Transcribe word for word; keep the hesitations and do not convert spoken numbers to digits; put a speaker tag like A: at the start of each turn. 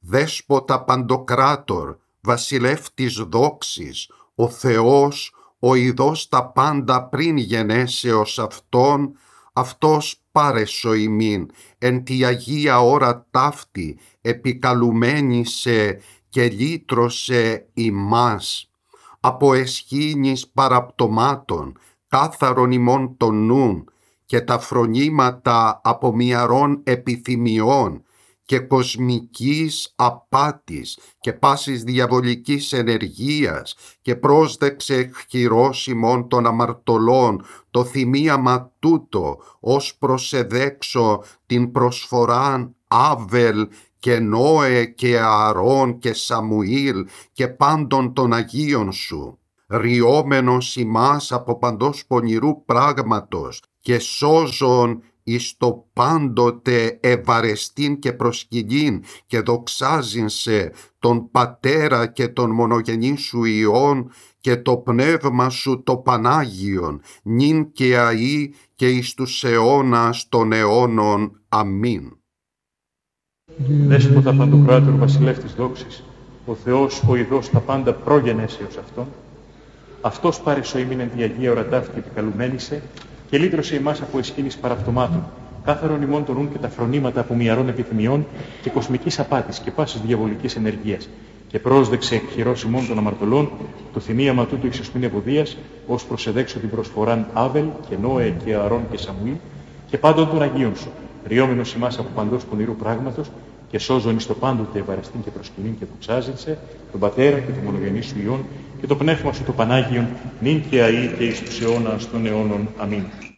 A: δέσποτα παντοκράτορ, βασιλεύτης δόξης, ο Θεός, ο ειδός τα πάντα πριν γενέσεως Αυτόν, Αυτός πάρεσο ημίν, εν τη Αγία ώρα ταύτη, επικαλουμένησε και λύτρωσε ημάς. Από εσχήνης παραπτωμάτων, κάθαρον ημών των νουν, και τα φρονήματα από μυαρών επιθυμιών και κοσμικής απάτης και πάσης διαβολικής ενεργείας, και πρόσδεξε εκχειρός ημών των αμαρτωλών το θυμίαμα τούτο, ως προσεδέξω την προσφοράν Άβελ και Νόε και Ααρών και Σαμουήλ και πάντων των Αγίων σου, ριόμενος ημάς από παντός πονηρού πράγματος και σώζον εις το πάντοτε ευαρεστήν και προσκυνήν και δοξάζειν σε τον Πατέρα και τον μονογενή σου Υιόν και το Πνεύμα σου το Πανάγιον, νυν και αεί και εις τους αιώνας των αιώνων. Αμήν.
B: Δέσποτα παντοκράτορ βασιλεύτης δόξης, ο Θεός ο ειδός τα πάντα προγενέσεως Αυτόν, Αυτός πάρεσο ημίν εν τη Αγία ώρα ταύτη επικαλουμένησε και λύτρωσε ημάς από εσχήνης παραπτωμάτων, κάθαρον ημών των νουν και τα φρονήματα από μυαρών επιθυμιών και κοσμικής απάτης και πάσης διαβολικής ενεργείας, και πρόσδεξε εκχειρός ημών των αμαρτωλών το θυμίαμα τούτου εις εσμήν ευωδίας, ως προσεδέξω την προσφοράν Άβελ και Νόε και Ααρών και Σαμουήλ και πάντων των Αγίων σου, ριόμενος ημάς από παντός πονηρού πράγματος και σώζον εις το πάντοτε ευαρεστήν και προσκυνήν και δοξάζειν τον Πατέρα και τον μονογενή σου Υιόν και το Πνεύμα σου το Πανάγιον, νυν και αεί και εις τους αιώνας των αιώνων. Αμήν.